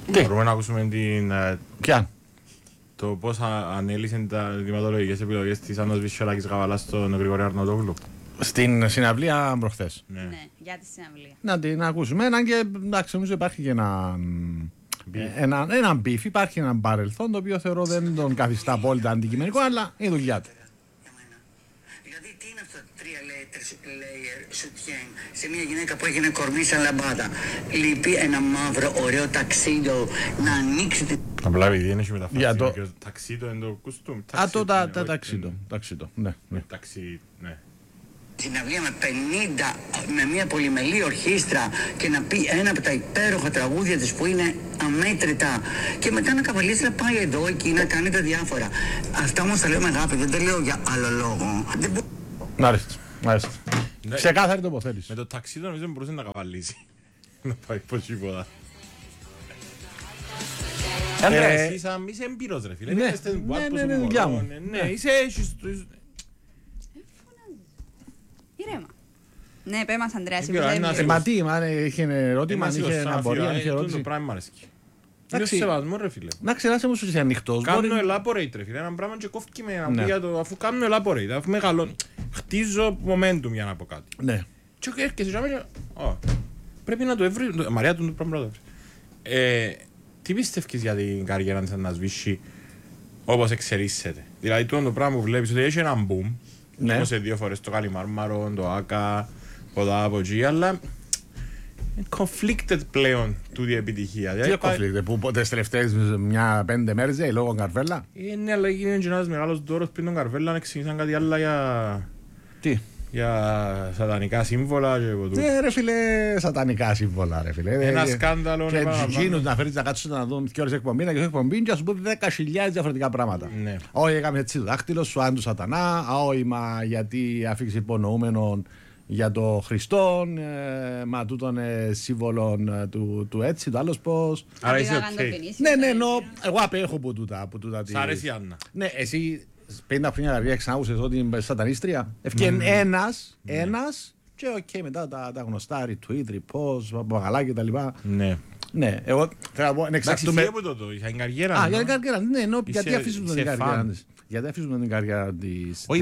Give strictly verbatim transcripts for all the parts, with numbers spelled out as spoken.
Μπορούμε να ακούσουμε την. Ποια? Το πώς ανέλησε τα δημοτολογικές επιλογές της Άννας Βυσσιολάκης Γαβαλάς στον Γρηγόρη Αρνοτόγλου. Στην συναυλία προχθές. Ναι, ναι, για τη συναυλία. Να την ακούσουμε. Έναν και εντάξει, νομίζω υπάρχει και ένα. Ένα, ένα μπιφ, υπάρχει ένα παρελθόν το οποίο θεωρώ δεν τον καθιστά απόλυτα αντικειμενικό, αλλά είναι η δουλειά του. Δηλαδή, τι είναι αυτό το τρία layer σουτιέν σε μια γυναίκα που έγινε κορμί σαν λαμπάδα. Λείπει ένα μαύρο ωραίο ταξίδο να ανοίξει την. Απλά επειδή είναι και μεταφράσει. Το... Ταξίδο είναι το κουστούμ. Α, το τα, τα, ταξίδο. Ταξίδο, ναι. ναι. Ταξί, ναι. Συναυλία με πενήντα, με μια πολυμελή ορχήστρα και να πει ένα από τα υπέροχα τραγούδια της που είναι αμέτρητα και μετά να καβαλήσει να πάει εδώ εκεί να κάνει τα διάφορα. Αυτά όμως τα λέω με αγάπη, δεν τα λέω για άλλο λόγο. Μ' άρεσε, μ' άρεσε. Ξεκάθαρη τοποθέτηση. Με το ταξίδι νομίζω δεν μπορούσε να καβαλήσει. Να πάει πως τίποτα. Εσύ σαν είσαι εμπειρός ρε φίλε. Ναι, ναι, ναι, δουλειά μου. Ναι, είσαι... Ηρέμα. Ναι, πέ μας Ανδρέας. Ε, μα τι, είχε ερώτημα, είχε απορία, είχε ερώτηση. Το πράγμα αρέσει. Είναι σεβασμό ρε φίλε. Να ξεράσει όμως ότι είσαι ανοιχτός. Κάνω elaborate ρε φίλε, ένα πράγμα και κόφτει με αφού κάνω elaborate, αφού μεγαλώνω. Χτίζω momentum για να πω κάτι. Ναι. Και έρχεσαι και πρέπει να το ευρύ, Μαρία του πρέπει να το ευρύ. Τι πιστεύεις για την καριέρα της να σβήσει όπως εξελίσσεται? Δηλαδή το πράγμα που βλέπεις ότι έχει ένα boom. Ναι. Σε δύο φορές το Καλιμάρμαρο, το Άκα, ποδά από εκεί, αλλά είναι conflicted πλέον τούτη επιτυχία. Τι conflicted, που ποτέ στις τελευταίες μια πέντε μέρες ε, λόγω Καρβέλα. Είναι, αλλά είναι και ένας μεγάλος δώρος πριν τον Καρβέλα να ξεκινήσαν κάτι άλλο για... Τι? Για σατανικά σύμβολα και από τούτο. Ναι ρε φίλε, σατανικά σύμβολα ρε φίλε. Ένα σκάνδαλο. Και γίνουν να φέρεις να κάτσουν να δουν δύο ώρες εκπομπή, να κάνουν εκπομπή και να σου πούν δέκα χιλιάδες διαφορετικά πράγματα. Ναι. Όχι έκαμε έτσι το δάχτυλο σου, αν του σατανά, όχι μα γιατί αφήξει υπονοούμενον για το Χριστό, ε, μα τούτον ε, σύμβολο ε, του, του έτσι, το άλλος πώς. Άρα είσαι οκ. Ναι, ναι, ενώ εγώ απέχω από τούτα. Σ' αρέσει η Άννα. Ναι, εσύ πενήντα χρόνια καρδιά ξανάγουσες ότι είμαι σατανίστρια. Ευκαιρία ένας, ένας και οκ okay, μετά τα, τα γνωστά retweet, repost, παπαγαλά και τα λοιπά. Ναι. Ναι, εγώ θέλω να πω εξαρτούμε... Εντάξει, φύγε από το, για την καριέρα. Α, για την καριέρα, ναι, ενώ γιατί αφήσουμε την καριέρα της. Γιατί αφήσουμε την καριέρα της. Όχι,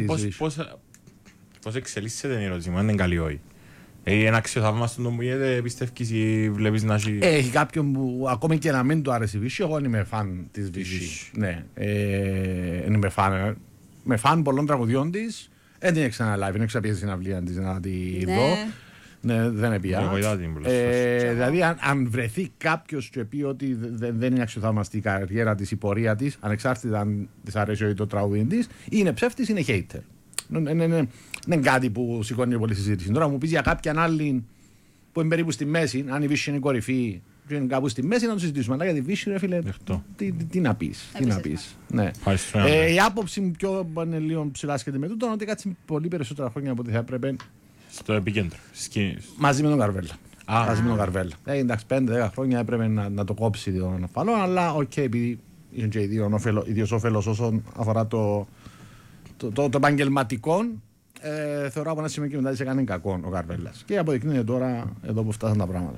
πώς εξελίσσεται την ερώτηση μου, αν είναι καλή όχι. Ένα αξιοθαύμαστο το μου γίνεται, πιστεύεις ή βλέπεις να έχει... Έχει κάποιον που ακόμη και να μην του άρεσε η Βύση, εγώ είμαι φαν της Βύση. Ναι, είμαι φαν. Με φαν πολλών τραγουδιών της, δεν την έξανα live, δεν έξανα πιέσει στην αυλία της να τη δω. Ναι, δεν επία. Ε, δηλαδή, αν, αν βρεθεί κάποιο και πει ότι δεν, δεν είναι αξιοθαύμαστη η καριέρα της, η πορεία της, ανεξάρτητα αν της αρέσει το τραγούδι της, είναι ψεύτης, είναι hater. Δεν είναι, είναι, είναι κάτι που σηκώνει πολύ συζήτηση. Τώρα μου πει για κάποιαν άλλη που είναι περίπου στη μέση, αν η Βύση είναι κορυφή, και είναι κάπου στη μέση, να το συζητήσουμε. Αλλά για τη Βύση, ρε φίλε, τι, τι, τι να πει. Τι να πεις. Ναι. Ε, η άποψη μου πιο είναι λίγο ψηλά σχετικά με τούτο, ότι κάτσει πολύ περισσότερα χρόνια από ό,τι θα έπρεπε. Στο επίκεντρο. Μαζί με τον Καρβέλα. Ah. Μαζί με τον Καρβέλα. Ε, εντάξει, πέντε δέκα χρόνια έπρεπε να, να το κόψει τον Αφαλό, αλλά οκ, okay, επειδή είναι και ίδιος όφελος όσον αφορά το, το, το, το επαγγελματικό, ε, θεωρώ από ένα σημείο και μετά δεν σε κάνει κακό ο Καρβέλας. Και αποδεικνύεται τώρα εδώ που φτάσαν τα πράγματα.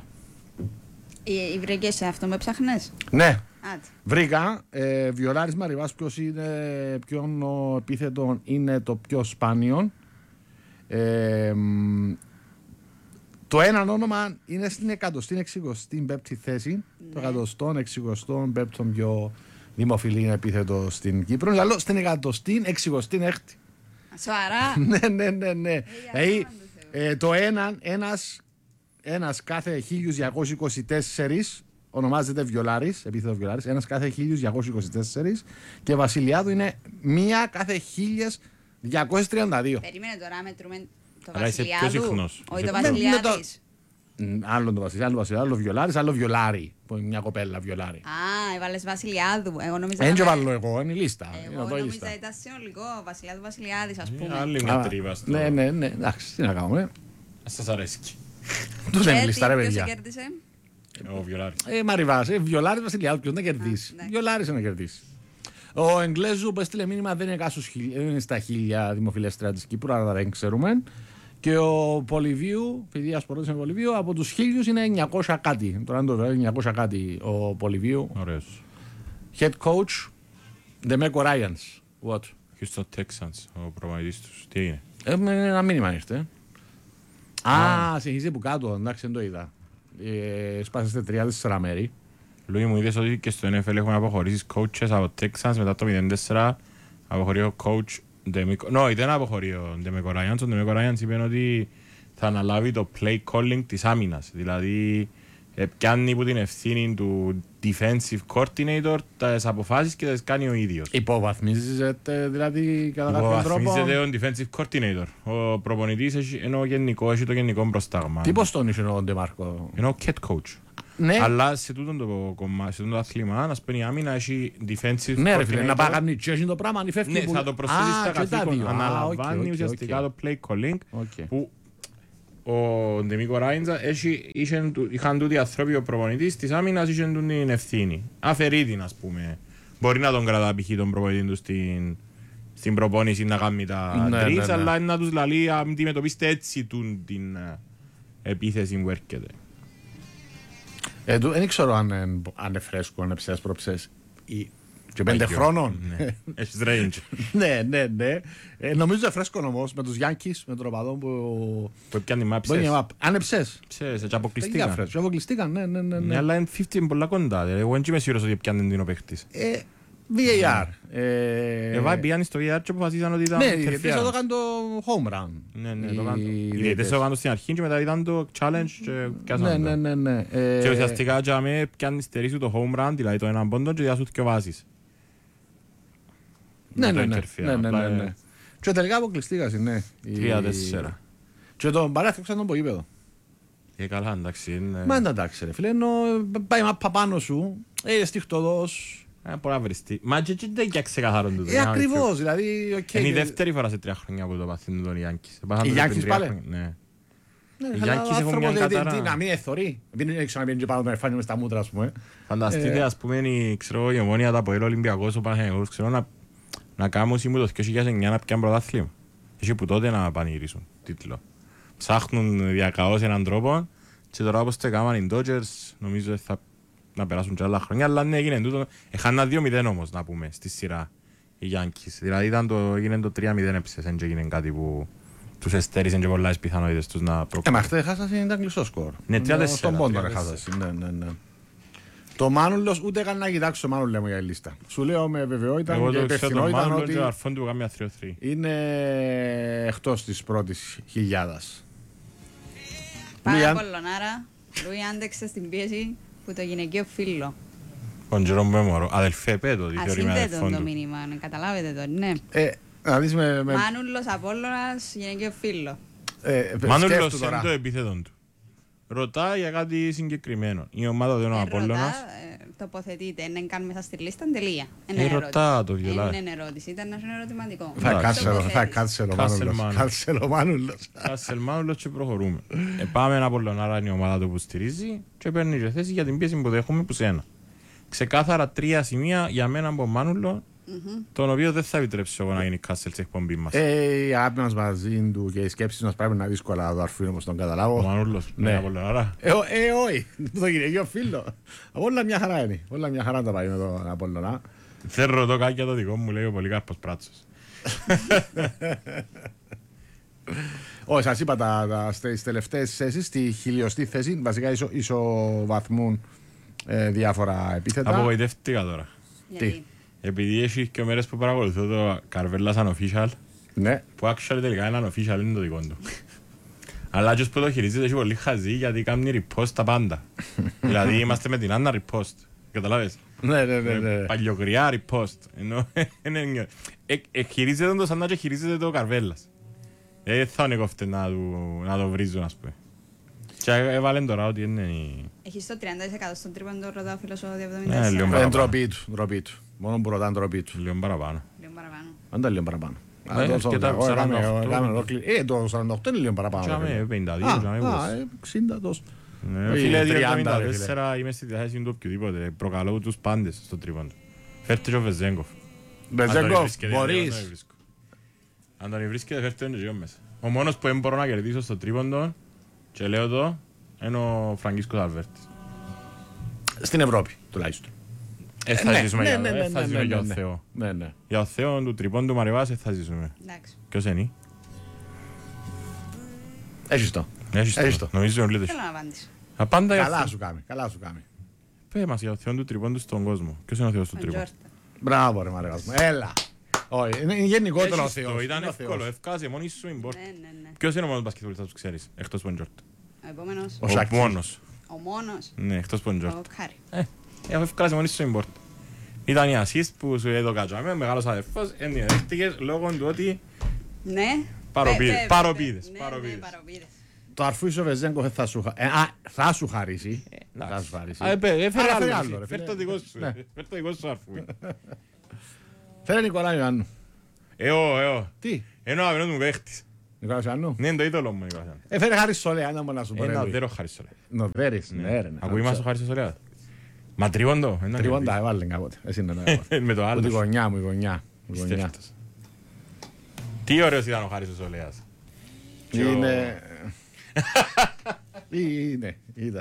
Ή βρήκες σε αυτό με ψάχνες? Ναι. Άτε. Βρήκα. Ε, Βιολάρης Μαριβάς, ποιος είναι, ποιον επίθετο είναι το πιο σπάνιο. Ε, το ένα όνομα είναι στην εκατοστή εξηκοστή πέμπτη θέση. Ναι. Το εκατοστό εξηκοστό πέμπτο πιο δημοφιλή επίθετο στην Κύπρο. Αλλά στην εκατοστή εξηκοστή έκτη. Σοβαρά. Ναι, ναι, ναι, ναι. Δηλαδή, ε, το ένα, ένας, ένας κάθε χίλιους διακόσιους είκοσι τέσσερα ονομάζεται Βιολάρης, επίθετο Βιολάρης. Ένας κάθε χίλιους διακόσιους είκοσι τέσσερα και Βασιλιάδου είναι μία κάθε χίλιες διακόσιες τριάντα δύο. Περίμενε τώρα, μετρούμε το αλλά Βασιλιάδου. Όχι το Βασιλιάδης. Άλλο το Βασιλιάδου, άλλο Βιολάρης, άλλο Βιολάρη. Που είναι μια κοπέλα Βιολάρη. Α, έβαλες Βασιλιάδου. Εγώ νόμιζα. Δεν βάλω εγώ, είναι η λίστα. Εγώ νόμιζα ήταν συνολικό. Βασιλιάδου Βασιλιάδης, ας πούμε. Άλλη μια τρίβα. Ναι, ναι, ναι. Εντάξει, τι να κάνουμε. Σας αρέσει. Του δεν είναι λίστα, ρε παιδιά. Ποιος κέρδισε? Ο Βιολάρης. Ε, Μαριβάς, ε, Βιολάρης Βασιλιάδου, ποιος να κερδίσει. Βιολάρης να κερδίσει. Ο Εγγλέζου που έστειλε μήνυμα δεν είναι, κάσους, είναι στα χίλια δημοφιλέστρια της Κύπρου, άρα δεν ξέρουμε. Και ο Πολυβίου, επειδή ασπορώτησε με Πολυβίου, από τους χίλιους είναι εννιακόσια κάτι. Τώρα είναι το εννιακόσια κάτι ο Πολυβίου. Ωραίος. Head coach, Ντεμέκο Ryans. What? Houston Texans, ο προπονητής τους. Τι έγινε? Ε, με ένα μήνυμα ήρθε. Α, συνεχίζει που κάτω, εντάξει, δεν το είδα. Ε, σπάσατε τρία τέσσερα μέρη. Λούι, μου είδες ότι και στο N F L έχουν αποχωρήσει coaches από Texans μετά το μηδέν τέσσερα. Αποχωρεί ο coach Ντεμέκο. No, δεν αποχωρεί ο Ντεμέκο Ryans. Ο Ντεμέκο Ryans είπε ότι θα αναλάβει το play calling της άμυνας. Δηλαδή, πιάνει που την ευθύνη του defensive coordinator τις αποφάσεις και τις κάνει ο ίδιος. Υποβαθμίζεται δηλαδή κατά κάποιον τρόπο. Υποβαθμίζεται ο defensive coordinator. Ο προπονητής έχει, ενώ γενικό, έχει το γενικό μπροστάγμα. Τι πώς τον είχε ο Ντεμάρκο? Ενώ head coach. Ναι. Αλλά σε τούτο το κομμάτι, σε τούτο το αθλήμα, να σπένει η άμυνα έχει defensive ναι, coordinator. Ρε φίλε, να πάει να κάνει τσέσι το πράγμα, αν φεύγει. Ναι, που... θα το προσθέσει στα καθήκον. Αναλαμβάνει okay, okay, ουσιαστικά okay. το play calling Okay. που ο Ντεμίκο Ράιντζα είχαν τούτοι ανθρώποι ο προπονητής της άμυνας είχαν την ευθύνη. Αφαιρεί την, ας πούμε. Μπορεί να τον κρατά π.χ. τον προπονητή του στην, στην προπόνηση να κάνει τα ναι, τρεις, ναι, ναι. αλλά να τους λαλεί αν αντιμετωπίστε έτσι την, την uh, επίθεση που έρχεται. Ε, δεν ξέρω αν, αν είναι φρέσκο, αν είναι ψες προψες. Ή... Και πέντε χρόνων. Ναι. Έχεις range. ναι, ναι, ναι. Ε, νομίζω είναι φρέσκο όμως με τους Γιάνκις, με τον οπαδό που... Που έπιανε μάψες. Αν είναι ψες. Ψες, έτσι αποκλειστήκαν. Και αποκλειστήκαν, ναι, ναι, ναι. Ναι, αλλά είναι πενήντα πολλά κοντά. Εγώ δεν είμαι σίγουρος ότι έπιανε την ο παίχτης. Ε, βι έι αρ. Ε, πήγαν στο βι έι αρ και αποφασίσαν ότι ήταν ναι, γιατί θα το κάνει το home run. Ναι, ναι, το κάνω. Οι διαιτητές το κάνουν στην αρχή και μετά ήταν το challenge και πιάσαν το. Ναι, ναι, ναι. Και ουσιαστικά για με πιάνει στερί σου το home run, δηλαδή το έναν πόντο και διάσου και βάσεις. Ναι, ναι, ναι. Και τελικά αποκλειστήκασαι, ναι. τρία τέσσερα. Και τον παράθυξαν τον ποήπεδο. Ε, καλά, εντάξει. Μα εντάξει ρε φίλε, ενώ πάει μάπα πάνω σου, ε, στιχτοδός. Ε, πολλά βριστεί. Μα και δεν και ξεκαθαρόν τούτο. Ε, ακριβώς, δηλαδή, οκ. Είναι η δεύτερη φορά σε τρία χρόνια που το παθήνουν τον Γιάνκης. Οι Γιάνκης πάλι. Ναι. Οι Γιάνκης έχουν μια κατάρα. Να μην εθωρεί. Δεν έξω να πιένει και πάνω με φάνει μες στα μούτρα, ας πούμε. Φανταστείτε, ας πούμε, η Ομόνια, τα Αποέλ, Ολυμπιακός, ο Παναθηναϊκός, ξέρω να κάνουν σήμερα το δύο χιλιάδες εννιά να πιάνουν πρωτάθλημα. Έχει που τότε να πανηγυρίσουν τίτλο. Ψάχνουν διακαώς έναν τρόπο και τώρα όπως το έκαναν οι Dodgers νομίζω θα να περάσουν και άλλα χρόνια, αλλά ναι, έγινε τούτο. Έχανα δύο μηδέν όμως, να πούμε, στη σειρά οι Yankees. Δηλαδή ήταν το, έγινε το τρία μηδέν έψες, δεν έγινε κάτι που τους εστέρισαν και πολλές πιθανότητες τους να προκρίνουν. Ε, μα χτες χάσασαν, ήταν κλειστό σκορ. Ναι, τρία τέσσερα. Στον πόντο χάσασαν, ναι, ναι, ναι. Το Μάνουλος ούτε καν να κοιτάξω το Μάνουλο μου για λίστα. Σου λέω με βεβαιότητα εγώ και υπευθυνότητα ότι και ο αρφόν του κάμια τρία τρία. είναι εκτός της πρώτης χιλιάδας. Πάμε Απολλωνάρα, Λουί άντεξε στην πίεση που το γυναικείο φίλο. Ο Τζερόμ Μέμορο, αδελφέ πέτω, τι θεωρεί με αδελφόν ασύνδετον το του. μήνυμα, ναι, καταλάβετε το, ναι. Ε, να δεις με... με... Μάνουλος Απόλλωνας, γυναικείο φίλο. Ε, Μάνουλος σκέφτου είναι το επίθετο του. Ρωτά για κάτι συγκεκριμένο. Η ομάδα του είναι ο Ε, Απόλλωνας. ρωτά, ε, τοποθετείται, είναι καν μέσα στη λίστα, τελεία. Είναι Ε, ερώτηση. ρωτά το βιολά. Είναι ερώτηση, ήταν ένα ερωτηματικό. Θα Εντάξει. κάτσελο, θα κάτσελο Κάτσελ Μάνουλος. Μάνουλος. Κάτσελο Μάνουλος. Κάσελ Μάνουλος και προχωρούμε. Ε, πάμε ένα Απολλωνάρα είναι η ομάδα του που στηρίζει και παίρνει και θέση για την πίεση που δέχομαι που σένα. Ξεκάθαρα τρία σημεία για μένα από Μάνουλο, τον οποίο δεν θα επιτρέψω εγώ να γίνει Κάσελ της εκπομπή μας. Ε, η αγάπη μας μαζί του και οι σκέψεις μας πρέπει να είναι δύσκολα να το αρφούν όπως τον Ο καταλάβω. Μάνουλος, Ναι. ναι, Απολλωνάρα. Ε, ο- ε, όχι, το γυναικείο φίλο. Όλα μια χαρά είναι. Όλα μια χαρά τα πάει με τον Απόλλωνα. Δεν ρωτώ κάτι για το δικό μου, λέει ο Πολύκαρπος Πράτσος. Όχι, σας είπα τα, τα, στις τελευταίες θέσεις, στη χιλιοστή θέση, βασικά ισο, ισοβαθμούν ε, διάφορα επίθετα. Απογοητεύτηκα τώρα. Γιατί Επειδή έχει και μέρες που παρακολουθώ το Καρβέλλας Unofficial, Ναι. που actually τελικά είναι unofficial, είναι το δικό του. Αλλά και που το χειρίζεται έχει πολύ χαζί γιατί κάνει repost τα πάντα. Δηλαδή είμαστε με την Άννα repost. Καταλάβες. Ναι, ναι, ναι, ναι. Παλιοκριά repost. Ενώ είναι- ε, ε, χειρίζεται το σαν να και χειρίζεται το Καρβέλλας. Δεν θα είναι κόφτε να του- να το βρίζουν, ας πούμε. Και έβαλε τώρα ότι είναι η... έχεις το τριάντα τοις εκατό στον τρίποντο ρωτά ο φίλος ο Ναι, δύο λίγο εβδομήντα τέσσερα. Ε, παραπάνω. ντροπή του, ντροπή του. Μόνο που ρωτάνε ντροπή του. λίγο παραπάνω. Λίγο παραπάνω. Αν τα λίγο παραπάνω. Ναι, Α, το και τα εγώ έκαμε- σαράντα οκτώ. έκαμε ολόκληρη- Ε, το σαράντα οκτώ είναι λίγο παραπάνω. Τσάμε, ρε φίλε. πενήντα δύο, Α, τσάμε, α, πώς. ε, εξήντα τόσο. Ναι, Όχι, φίλε, τριάντα, εβδομήντα ρε τέσσερα είμαι στη διάθεση του οποιοδήποτε. Προκαλώ τους πάντες στο τρίποντο. Φέρτε και ο Βεζέγκοφ. Αν τον Μπεζέγκοφ, βρίσκεται, δεν τον μπορείς. βρίσκω. Αν τον βρίσκεται, φέρτε τον και εγώ μέσα. Ο μόνος που δεν μπορώ να κερδίσω στο τρίποντο, και λέω το, είναι ο Φραγκίσκος Αλβέρτης. Στην Ευρώπη, τουλάχιστον. Ε, θα ζήσουμε για το, ε, θα ζήσουμε για τον Θεό. Ναι, ναι. Για τον Θεό του τρίποντου Μαρεβάς, ε, θα ζήσουμε. Εντάξει. Ποιος είναι? Έχεις το. Έχεις το. Νομίζω ότι Θέλω να απάντησω. Απάντα για Καλά αυτό. σου κάνει, καλά σου κάνει. Πες μας για τον Θεό του τρίποντου στον κόσμο. Ποιος είναι ο Θεός του Ο τρίποντου? Τζόρταν. Μπράβο ρε Μαρεβάς μου, έλα. Όχι, είναι γενικότερο ο Έχεις το, Θεός. ήταν Είναι ο εύκολο, Θεός. ευκάζε μόνοι σου η πόρτα. Ναι, ναι, ναι. Ποιος είναι ο μόνος μπασκετμπολιστάς που ξέρεις, εκτός από τον Τζόρταν? Ο επόμενος. Ο Σάκης. μόνος. Ο μόνος. Ναι, εκτός από τον Ο Τζόρταν. Κάρι. Ε, έχω ευκάζει μόνοι σου η πόρτα. Ήταν η assist που σου έδωκα τζάμε, μεγάλος αδερφός, εν την δέχτηκες λόγω του ότι Ναι. Παροπίδες, Βε- βε- παροπίδες, ναι, ναι, παροπίδες. παροπίδες. Το αρφού σου Βεζέγκο θα σου, χα- ε, α, θα σου χαρίσει. εντάξει. Θα σου χαρίσει. Α, ε, παι- ε, φέρε Άρα άλλο, φέρε εσύ. άλλο, ρε, Φέρ' φίλε. το δικό σου, Ναι. ε, φέρ' το δικό σου αρφού. Φέρε Νικολάου Ιωάννου. Εγώ, εγώ. Τι, Είναι ο αγαπημένος μου παίχτης. Νικολάου Ιωάννου. Ναι, είναι το είδωλο μου, Νικόλας. Ε, φέρε Χάρη Σολέα, να μπορώ να σου πω. Είναι ρε, ο Λουί. δέρος Χαρίσσολε. Νοδέρης, ναι ρε. ναι. Ακούει μας ο Χαρίσσος Ολέας. Μα τριβόντο. ένα Τριβόντα έβαλε κάποτε. Εσύ είναι κερδίζει. Με το Που τη άλλο. γωνιά μου, η γωνιά. Η γωνιά. Στέφτος. Τι ωραίος ήταν ο Χαρίσσος Ολέας. Και ο- Είναι... Είναι, είδα.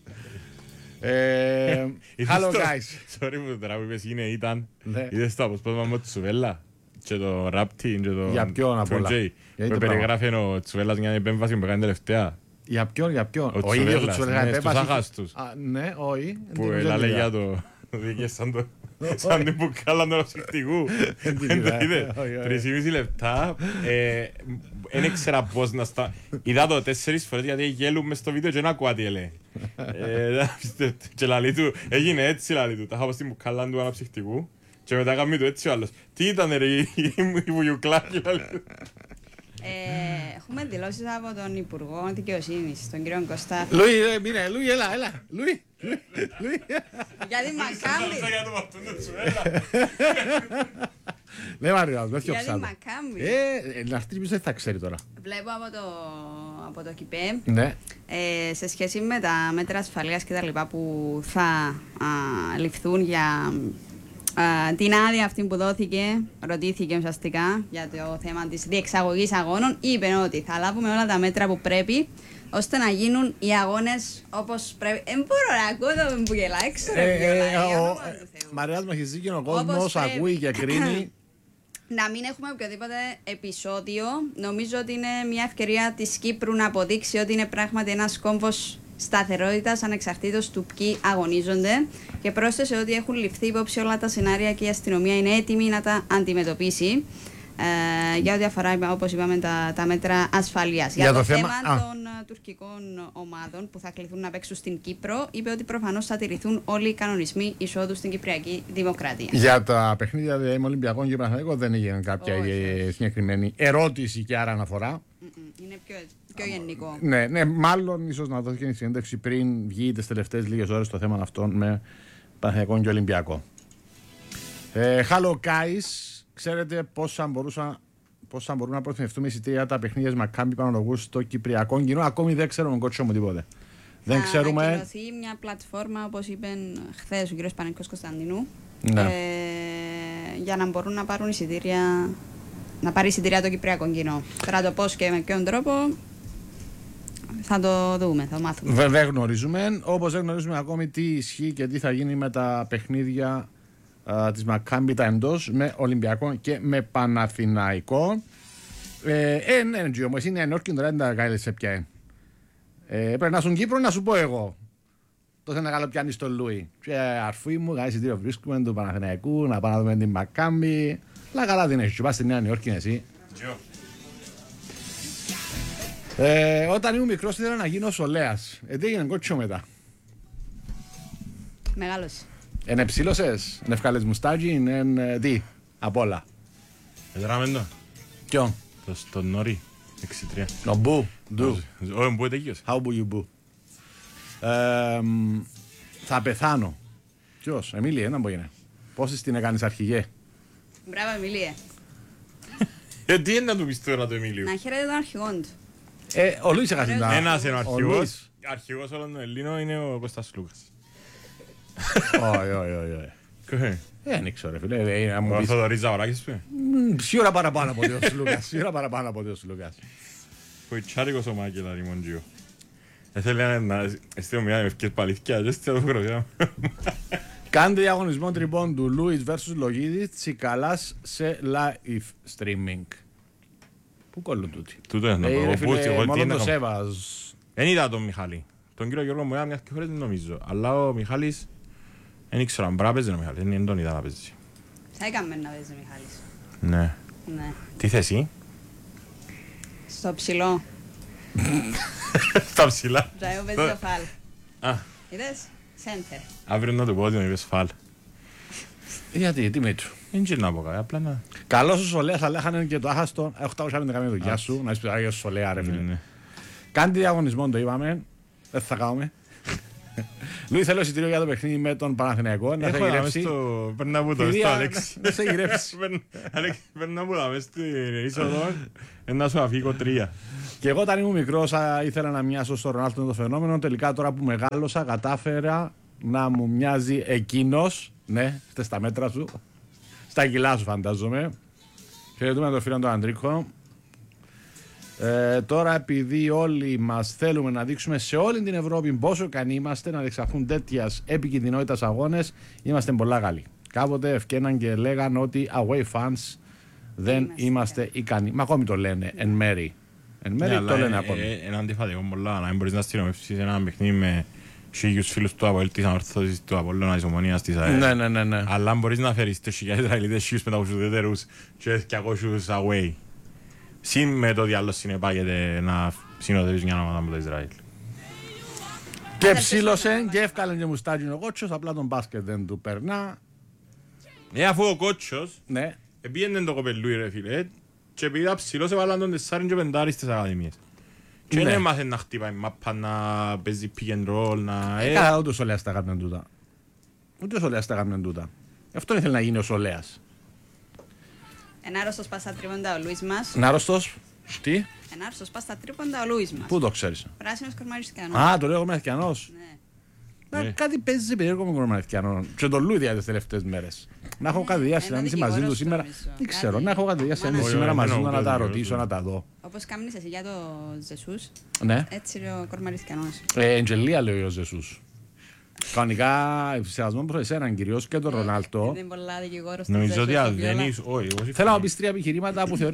Ε, Είδες Hello το- guys. Sorry που τώρα που είπες είναι ήταν. Ναι. Είδες το αποσπάσμα με τη Τσουβέλλα και το Ράπτη και το Για ποιον απ' όλα? Τροτζέι. Για Που είτε περιγράφει ο Τσουβέλλας μια επέμβαση που έκανε τελευταία. Για ποιον, για ποιον. Ο Ο ίδιος ο Τσουβέλλας, Τσουβέλλας ναι, επέμβαση. στους άχαστους. Α, ναι, όχι. Που Δεν έλα την λέει είδα. για το... Δίκαιο σαν το... Σαν την μπουκάλα του ψυχτικού. Δεν την Δεν το είδα. είδες. Όχι, όχι. Τρεις και μισή λεπτά. Δεν ήξερα πώς να στα... Είδα το τέσσερις φορές γιατί γέλουν μες στο βίντεο και δεν ακούω τι λέει. Και λαλί του, έγινε έτσι λαλί του. Τα είχα πω στην μπουκάλα του αναψυχτικού. Και μετά έκαμε το έτσι ο άλλος. Τι ήταν ρε η η βουγιουκλάκη λαλί του. Ε, Έχουμε δηλώσεις από τον Υπουργό Δικαιοσύνης, τον κύριο Κωστά, Λουί, ε, μείνε, Λουί, έλα, έλα. Λουί, Λουί, Λουί. για τη Μακάμπη. Για το μαυτούν του Τσουβέλλα. Ναι, Μαριάς, με Για τη θιώξα το. Μακάμπη. Ε, ε, να χτύπησε δεν θα ξέρει τώρα. Βλέπω από το, από το ΚΙΠΕ Ναι. ε, σε σχέση με τα μέτρα ασφαλείας και τα λοιπά που θα α, ληφθούν για α, την άδεια αυτή που δόθηκε, ρωτήθηκε ουσιαστικά για το θέμα της διεξαγωγής αγώνων, είπε ότι θα λάβουμε όλα τα μέτρα που πρέπει ώστε να γίνουν οι αγώνες όπως πρέπει. Δεν μπορώ να ακούω το που γελάει, ξέρω Ε, ποιο ε, γελάει, για ο- όνομα του Θεού. Μαριάς μου έχει δίκιο, ο Όπως κόσμος πρέπει. ακούει και κρίνει. Να μην έχουμε οποιοδήποτε επεισόδιο. Νομίζω ότι είναι μια ευκαιρία της Κύπρου να αποδείξει ότι είναι πράγματι ένας κόμβος σταθερότητας ανεξαρτήτως του ποιοι αγωνίζονται. Και πρόσθεσε ότι έχουν ληφθεί υπόψη όλα τα σενάρια και η αστυνομία είναι έτοιμη να τα αντιμετωπίσει. Ε, για ό,τι αφορά, όπως είπαμε, τα, τα μέτρα ασφαλείας. Για, Για το, το θέμα, θέμα- α. των ε, τουρκικών ομάδων που θα κληθούν να παίξουν στην Κύπρο, είπε ότι προφανώς θα τηρηθούν όλοι οι κανονισμοί εισόδου στην Κυπριακή Δημοκρατία. Για τα παιχνίδια δηλαδή, με Ολυμπιακών και Παναθηναϊκών δεν έγινε κάποια Όχι, ε, όχι. συγκεκριμένη ερώτηση και άρα αναφορά. Μμμ, είναι πιο, πιο γενικό. Ναι, ναι, μάλλον ίσως να δόθηκε η συνέντευξη πριν βγει τις τελευταίες λίγες ώρες το θέμα αυτών με Παναθηναϊκό και Ολυμπιακό. Ε, Hello guys, ξέρετε πόσα, μπορούσα, πόσα μπορούν να προτιμευτούμε εισιτήρια τα παιχνίδια της Μακάμπι Πανολογού στο Κυπριακό κοινό. Ακόμη δεν ξέρουμε κότσο μου τίποτε. Δεν Θα ξέρουμε. ανακοινωθεί μια πλατφόρμα, όπως είπε χθες ο κ. Παναγικός Κωνσταντινού, Ναι. ε, για να μπορούν να πάρουν εισιτήρια, να πάρει εισιτήρια το Κυπριακό κοινό. Τώρα το πώς και με ποιον τρόπο θα το δούμε, θα το μάθουμε. Βε- Δεν γνωρίζουμε. Όπως δεν γνωρίζουμε ακόμη τι ισχύει και τι θα γίνει με τα παιχνίδια α, της Μακάμπι τα εντός με Ολυμπιακό και με Παναθηναϊκό. Ε, ε, ναι, Τζιο, όμως είναι ανόρκη τώρα, δεν τα κάνεις σε πια. Ε, πρέπει να στον Κύπρο να σου πω εγώ. Τότε να κάνω πιάνει στο Λούι. Και αρφή μου, κάνει εισιτήριο βρίσκουμε του Παναθηναϊκού, να πάμε να δούμε την Μακάμπι. Αλλά καλά την έχεις, πας στη Νέα Νιόρκη εσύ. Ε, όταν ήμουν μικρός ήθελα να γίνω σολέας. Ε, τι έγινε κότσιο μετά. Μεγάλος. Εν εψήλωσες, εν ευκάλες μουστάκι, εν ε, τι, απ' όλα. Εδράμε το. Ποιον, Το στον Νόρι. έξι τρία. ο Μπου, Ντου, Όχι, μπού ετέγιος. how will you Boo. Ε, μ, θα πεθάνω. Ποιος, Εμίλη, ένα μπορεί να. Πόσες την έκανες αρχηγέ. Μπράβο, Εμιλίε. Ε, τι είναι να του πεις τώρα το Εμίλιο. Να χαίρετε τον αρχηγόν του. Ε, ο Λούις έχασε τα. Ένας είναι ο ο αρχηγός. Λούις. Αρχηγός όλων των Ελλήνων είναι ο Κώστας Λούκας. Όχι, όχι, όχι, όχι. Κοχέ. Ε, δεν ξέρω, ρε φίλε. Ε, να μου Ο πεις, Θοδωρής Ζαωράκης πει. μ, σίγουρα παραπάνω από ότι ο Σλούκας. Σίγουρα παραπάνω από ότι ο Σλούκας. Κοϊτσάρικος ο Μάκελα Ριμοντζίου. Έθελε να στείλω μια ευκαιρία παληθκιά και στο χρόνο. Κάντε διαγωνισμό τριμπών του Λούις versus Λογίδης Τσικαλάς σε live streaming. Πού κόλλουν τούτοι? Τούτο είναι να Ε, πω. ρε Ο Πούτς, φίλε, εγώ τι μόνο είναι το να πω. Σέβας. Δεν είδα τον Μιχάλη. Τον κύριο Γιώργο μου μια και φορές δεν νομίζω. Αλλά ο Μιχάλης δεν ήξερα αν πρέπει να παίζει ο Μιχάλης. Δεν τον είδα να παίζει. Θα έκαμε να παίζει ο Μιχάλης. Ναι. Ναι. Τι θέση? Στο ψηλό. Στα ψηλά. Τζάιο παίζει το φάλ. Α, Είδες? Σέντερ. αύριο να του πω ότι μου είπες φάλ. Γιατί, τι μήτρου. Δεν ξέρω να πω κάτι, απλά να... Καλώς ο Σολέας, αλλά έχανε και το άχαστο. οκτακόσια πενήντα καμία δουλειά σου. Να είσαι Άγιος Σολέα, ρε φίλε. Ναι, ναι. Κάντε διαγωνισμό, το είπαμε. Δεν θα κάνουμε. Λούι, θέλω εισιτήριο για το παιχνίδι με τον Παναθηναϊκό. Να σε Έχω να μες γυρεύσει. στο... Παίρνω από το, Κυρία, στο Αλέξη. να σε γυρεύσει. Αλέξη, παίρνω από τα μες στην είσοδο. Να σου αφήγω τρία. Και εγώ όταν ήμουν μικρός ήθελα να μοιάσω στο Ρονάλντο το φαινόμενο. Τελικά τώρα που μεγάλωσα κατάφερα να μου μοιάζει εκείνος. Ναι, φταίει στα μέτρα σου. Στα κιλά σου φαντάζομαι. Χαιρετούμε τον φίλο τον Αντρίκο. Ε, τώρα επειδή όλοι μας θέλουμε να δείξουμε σε όλη την Ευρώπη πόσο ικανοί είμαστε να διεξαχθούν τέτοιας επικινδυνότητας αγώνες, είμαστε πολλά Γάλλοι. Κάποτε ευκέναν και λέγαν ότι away fans δεν είμαστε, είμαστε ικανοί. Μα ακόμη το λένε εν μέρη. Εν μέρη το λένε ακόμη. Είναι αντιφατικό πολλά, να μην μπορείς να αστυνομεύσεις ένα παιχνίδι με χίλιους φίλους του Αποέλ, της Ανορθώσης, του Απολλώνα, της Ομονίας, της ΑΕΛ. Ναι, ναι, ναι, ναι. Αλλά μπορείς να φέρεις τους χιλιάδες Ισραηλίτες, χίλιους πεντακόσιους ουδέτερους και διακόσιους away. Συν με το διάλογο συνεπάγεται να συνοδεύεις μια ομάδα με το Ισραήλ. Και ψήλωσε και εύκαλε και μουστάκι ο κότσος, απλά τον μπάσκετ δεν του περνά. Ε, αφού ο κότσος Ναι. επήγαινε το κοπελούι ρε φίλε και επειδή ήταν ψηλός έβαλαν τον τεσσάριν και πεντάρι στις ακαδημίες. Και Ναι. δεν έμαθε να χτυπάει μάπα, να παίζει pick and roll, να... Ε, καλά, ούτε ο Σολέας τα έκαναν τούτα. Ούτε ο Σολέας τα έκαναν τούτα. Αυτό ήθελε να γίνει ο Σολέας. Ένα άρρωστος πας στα τρίποντα ο Λούις μας. Να αρρωστός. Τι, Ένα άρρωστος πας στα τρίποντα ο Λούις μας. πού το ξέρεις? Πράσινος κορμαριστικανός. Α, το λέω εγώ Μαθιανός. Ναι. Ναι. Κάτι παίζει περίεργο με τον Μαθιανό. Και τον Λούι δια τις τελευταίες μέρες. Να έχω κάτι δια συνάντηση μαζί του δικηγόρος σήμερα. νομίζω. Δεν ξέρω, Κάτι. να έχω κάτι δια συνάντηση Όχι, σήμερα όχι, μαζί δεν του έχω να τα ούτε ρωτήσω, δικηγόρος. να τα δω. Όπως κάμνεις εσύ για το Ζεσούς, Ναι. έτσι είναι ο κορμαριστικανός. Ε, Εντζελία λέει ο Ζεσούς. Κανονικά, σεβασμό προς εσέναν κυρίως και τον Ρονάλτο. Είναι πολλά δικηγόρος του Νομίζω ότι Ζεσούς, ο αν δεν Βιόλα. είσαι... Όχι, εγώ Θέλω να μου πεις τρία επιχειρήματα που θεωρείς